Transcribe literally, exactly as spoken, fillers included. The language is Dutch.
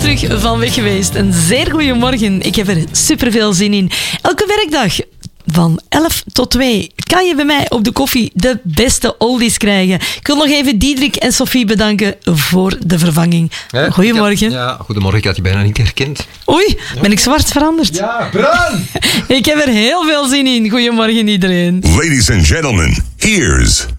terug van weg geweest. Een zeer goede morgen. Ik heb er superveel zin in. Elke werkdag van elf tot twee kan je bij mij op de koffie de beste oldies krijgen. Ik wil nog even Diederik en Sophie bedanken voor de vervanging. Hè? Goedemorgen. Had, ja, goedemorgen. Ik had je bijna niet herkend. Oei, ben ik zwart veranderd? Ja, bruin! Ik heb er heel veel zin in. Goedemorgen iedereen. Ladies and gentlemen, here's